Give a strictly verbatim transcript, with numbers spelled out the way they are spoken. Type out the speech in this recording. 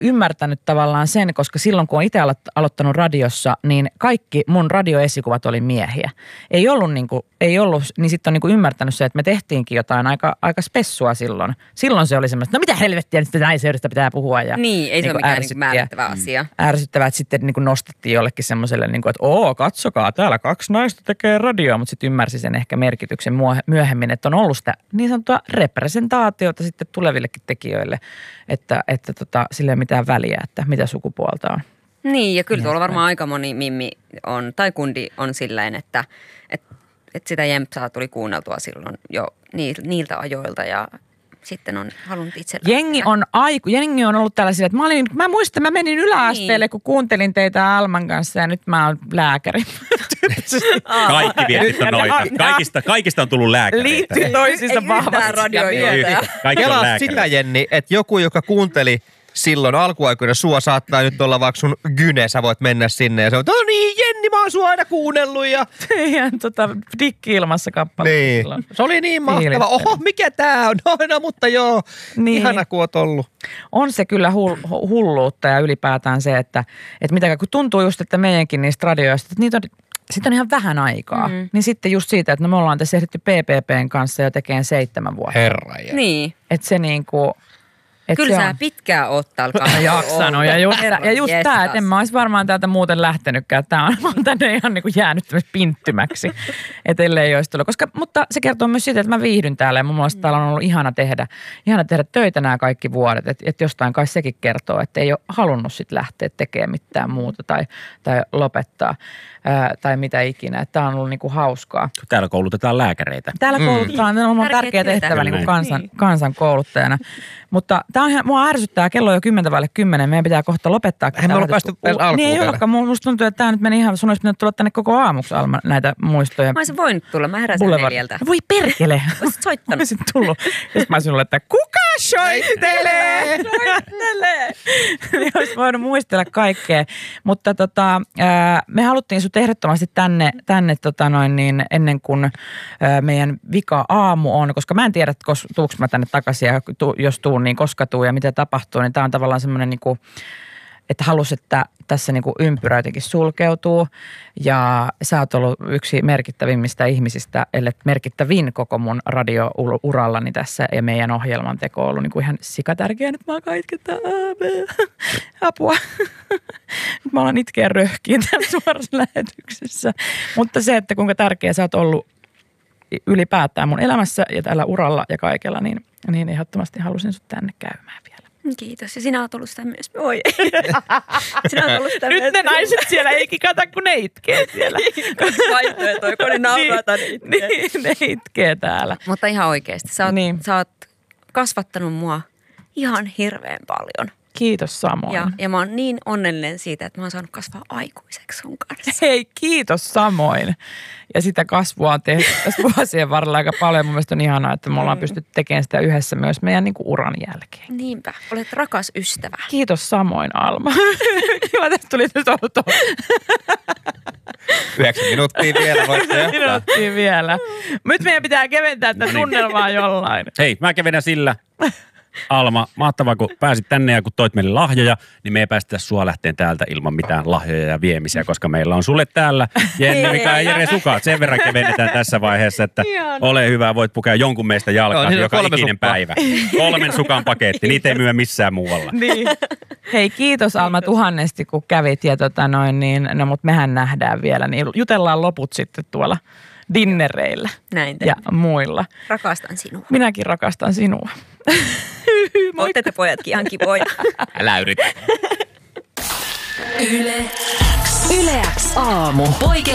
ymmärtänyt tavallaan sen, koska silloin kun olen itse aloittanut radiossa, niin kaikki mun radioesikuvat oli miehiä. Ei ollut, niin, kuin, ei ollut, niin sitten on niin kuin ymmärtänyt se, että me tehtiinkin jotain aika, aika spessua silloin. Silloin se oli semmoista, no mitä helvettiä, nyt sitä naiseydestä pitää puhua. Ja, niin, ei se niin ole mikään niin määrittävä asia. Ärsyttävää, että sitten niin kuin nostettiin jollekin semmoiselle, niin kuin, että oo, katsokaa, täällä kaksi naista tekee radioa, mutta sitten ymmärsi sen ehkä merkityksen myöhemmin, että on ollut sitä niin sanottua representaatiota sitten tulevillekin tekijöille, että, että tota, sillä ei ole mitään väliä, että mitä sukupuolta on. Niin, ja kyllä tuolla varmaan aika moni mimmi on, tai kundi on silleen, että, että, että sitä jempsaa tuli kuunneltua silloin jo niiltä ajoilta ja sitten on halunnut itse lähteä. Jengi on, aiku, jengi on ollut tällaisia, että mä, olin, mä muistan, että mä menin yläasteelle, niin. kun kuuntelin teitä Alman kanssa ja nyt mä oon lääkäri. Kaikki viestit on noita. Kaikista, kaikista on tullut lääkäreitä. Liittyy toisista vahvasti. Kelaa sitä, Jenni, että joku, joka kuunteli silloin alkuaikoina sua saattaa nyt olla vaikka sun gyne, sä voit mennä sinne ja se on, no niin, Jenni, mä oon sua aina kuunnellut. Ja Teidän tota, dikki-ilmassa kappale. Niin. Se oli niin mahtava. Oho, mikä tää on? No, no mutta joo, niin. Ihana kun oot ollut. On se kyllä hull, hulluutta ja ylipäätään se, että, että mitä kun tuntuu just, että meidänkin niistä radioista, että niitä on sitten on ihan vähän aikaa. Mm. Niin sitten just siitä, että no me ollaan tässä ehditty P P P:n kanssa jo tekemään seitsemän vuotta. Herra jää. Niin. Että se niinku Et Kyllä sä on pitkään oot alkaa. Jaksanut. Ja just, ja just tämä, että en mä olisi varmaan täältä muuten lähtenytkään. Tämä on, on tänne ihan niin kuin jäänyt pinttymäksi. Että ellei olisi tullut. Koska, mutta se kertoo myös siitä, että mä viihdyn täällä. Ja mun mielestä täällä on ollut ihana tehdä, ihana tehdä töitä nämä kaikki vuodet. Että et jostain kai sekin kertoo, että ei ole halunnut sit lähteä tekemään mitään muuta tai, tai lopettaa. Ää, tai mitä ikinä. Tämä on ollut niinku hauskaa. Täällä koulutetaan lääkäreitä. Täällä mm. koulutetaan. Tämä on tärkeä, tärkeä tehtävä niinku kansan, niin. kansan kouluttajana. Mutta tämä on ihan, mua ärsyttää. Kello on jo kymmentä vaille kymmenen. Meidän pitää kohta lopettaa. Eihän me olla päästy edes alkuun. Niin ei olekaan. Musta tuntuu, että tämä nyt meni ihan, sun olisi pitänyt tulla tänne koko aamuksi, Alma, näitä muistoja. Mä olisin voinut tulla. Mä heräsin neljältä. Voi perkele. Olisit soittanut. Olisin tullut. Ja sitten mä olisin ollut, että kuka soittelee? Soittelee. Olisi voinut muistella kaikkea. Mutta tota, me haluttiin sut ehdottomasti tänne, tänne tota noin niin, ennen kuin meidän vika aamu on, koska mä en tiedä, että tuuks mä tänne takaisin ja jos tuun, niin koska tuu ja mitä tapahtuu, niin tää on tavallaan semmoinen niin kuin, että halus, että tässä niin kuin ympyrä jotenkin sulkeutuu ja sä oot ollut yksi merkittävimmistä ihmisistä, ellei merkittävin koko mun radiourallani tässä ja meidän ohjelman teko on ollut niin kuin ihan sikatärkeä. Nyt mä alkaa itkettää apua. Nyt mä alan itkeä röhkiin täällä suorassa lähetyksessä. Mutta se, että kuinka tärkeä sä oot ollut ylipäätään mun elämässä ja tällä uralla ja kaikella, niin, niin ehdottomasti halusin sut tänne käymään vielä. Kiitos. Ja sinä oot ollut sitä myös. Oi. Sinä oot ollut sitä Nyt myös. ne naiset siellä ei kikata, kun ne itkee siellä. Vaihtoehtoja, kun ne naurata, ne itkee. Niin, ne itkee täällä. Mutta ihan oikeasti. Sä oot, niin. sä oot kasvattanut mua ihan hirveän paljon. Kiitos samoin. Ja, ja mä oon niin onnellinen siitä, että mä oon saanut kasvaa aikuiseksi sun kanssa. Hei, kiitos samoin. Ja sitä kasvua on tehty tässä vuosien varrella aika paljon. Mun mielestä on ihanaa, että me ollaan mm. pystytty tekemään sitä yhdessä myös meidän niin kuin uran jälkeen. Niinpä, olet rakas ystävä. Kiitos samoin, Alma. Kiva, tästä tuli nyt outo. Yhdeksän minuuttia vielä voitte Yhdeksän minuuttia vielä. Nyt meidän pitää keventää tätä tunnelmaa jollain. Hei, mä kevennän sillä. Alma, mahtavaa, kun pääsit tänne ja kun toit meille lahjoja, niin me ei päästä sua lähteen täältä ilman mitään lahjoja ja viemisiä, koska meillä on sulle täällä Jenni, Mika ja Jere sukat. Sen verran kevennetään tässä vaiheessa, että ole hyvä, voit pukea jonkun meistä jalkaan, no, niin joka ikinen sukkaa. Päivä. Kolmen sukan paketti, niitä ei myy missään muualla. Niin. Hei, kiitos Alma tuhannesti, kun kävit ja tota noin, niin, no mut mehän nähdään vielä, niin jutellaan loput sitten tuolla dinnereillä Näin ja muilla. Rakastan sinua. Minäkin rakastan sinua. Olette te pojatkin ihan kivoja. Älä yritä. Yle X. Yle X aamu. Poike